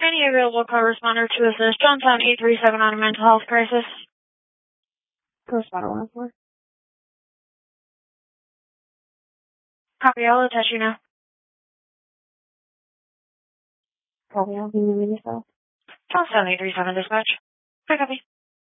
Any available call responder to assist. Johnstown 837 on a mental health crisis. Responder 1-4. Copy, I'll attach you now. Copy, I'll be moving yourself. Johnstown 837 dispatch. Hi, copy.